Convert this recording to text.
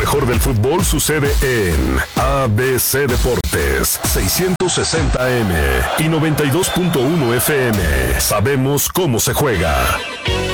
mejor del fútbol sucede en ABC Deportes, 660M y 92.1 FM. Sabemos cómo se juega.